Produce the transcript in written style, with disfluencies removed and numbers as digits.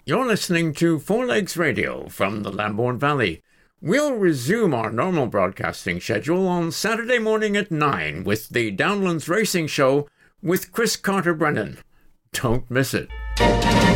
You're listening to Four Legs Radio from the Lambourne Valley. We'll resume our normal broadcasting schedule on Saturday morning at 9 with the Downlands Racing Show with Chris Carter-Brennan. Don't miss it.